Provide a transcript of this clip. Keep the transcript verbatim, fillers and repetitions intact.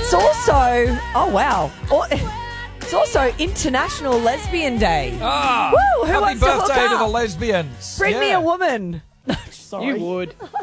It's also, oh wow, Oh, it's also International Lesbian Day. Ah, Woo, who happy wants to hook birthday to, up? the lesbians. Bring me Yeah. a woman. Sorry. You would.